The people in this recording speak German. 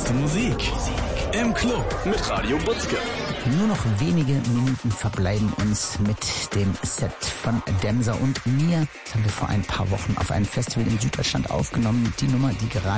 beste Musik im Club mit Radio Butzke. Nur noch wenige Minuten verbleiben uns mit dem Set von Demser und mir. Das haben wir vor ein paar Wochen auf einem Festival in Süddeutschland aufgenommen. Die Nummer, die gerade